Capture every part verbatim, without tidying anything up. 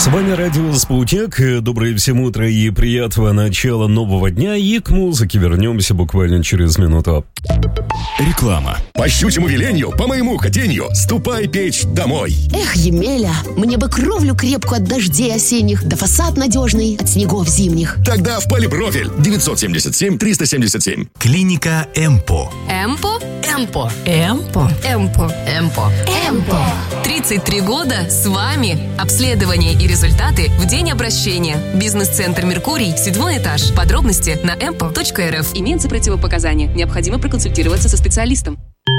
С вами радио «Спутник». Доброе всем утро и приятного начала нового дня. И к музыке вернемся буквально через минуту. Реклама. По щучьему велению, по моему хотению, ступай печь домой. Эх, Емеля, мне бы кровлю крепкую от дождей осенних, да фасад надежный от снегов зимних. Тогда в Полипрофиль. девятьсот семьдесят семь триста семьдесят семь. Клиника Эмпо. Эмпо? Эмпо. Эмпо. Эмпо. Эмпо. Эмпо. тридцать три года с вами. Обследование и результаты в день обращения. Бизнес-центр «Меркурий», седьмой этаж. Подробности на эмпо точка эр эф. Имеются противопоказания. Необходимо проконсультироваться со специалистом.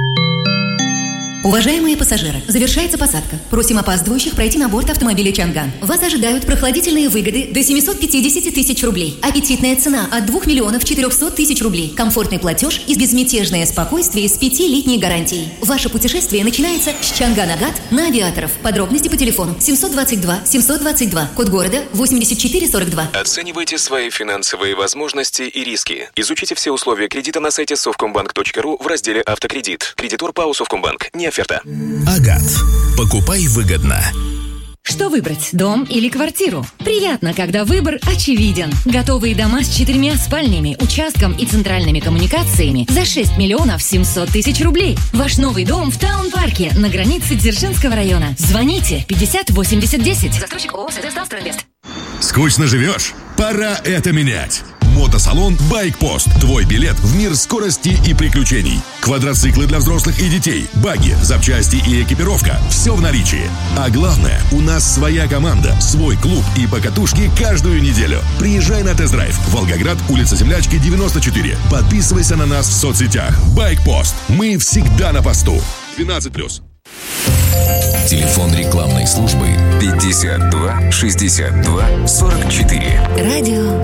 Уважаемые пассажиры, завершается посадка. Просим опаздывающих пройти на борт автомобиля «Чанган». Вас ожидают прохладительные выгоды до семьсот пятьдесят тысяч рублей. Аппетитная цена от двух миллионов четырехсот тысяч рублей. Комфортный платеж и безмятежное спокойствие с пятилетней гарантией. Ваше путешествие начинается с Чанган-Агат на авиаторов. Подробности по телефону семьсот двадцать два семьсот двадцать два, код города восемьдесят четыре сорок два. Оценивайте свои финансовые возможности и риски. Изучите все условия кредита на сайте совкомбанк точка ру в разделе «Автокредит». Кредитор ПАО «Совкомбанк». Не оферта. Агат. Покупай выгодно. Что выбрать, дом или квартиру? Приятно, когда выбор очевиден. Готовые дома с четырьмя спальнями, участком и центральными коммуникациями за шесть миллионов семьсот тысяч рублей. Ваш новый дом в Таун-парке на границе Дзержинского района. Звоните пятьдесят восемьдесят десять. Застройщик ООО «Стройинвест». Скучно живешь? Пора это менять. Мотосалон «Байкпост». Твой билет в мир скорости и приключений. Квадроциклы для взрослых и детей, баги, запчасти и экипировка. Все в наличии. А главное, у нас своя команда, свой клуб и покатушки каждую неделю. Приезжай на тест-драйв. Волгоград, улица Землячки, девяносто четыре. Подписывайся на нас в соцсетях. «Байкпост». Мы всегда на посту. двенадцать плюс. Телефон рекламной службы пятьдесят два шестьдесят два сорок четыре. Радио